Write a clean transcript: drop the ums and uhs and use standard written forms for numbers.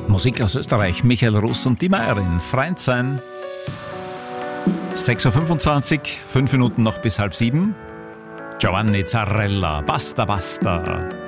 Musik aus Österreich, Michael Russ und die Meierin, Freund sein. 6.25 Uhr, 5 Minuten noch bis halb 7. Giovanni Zarrella, Basta Basta.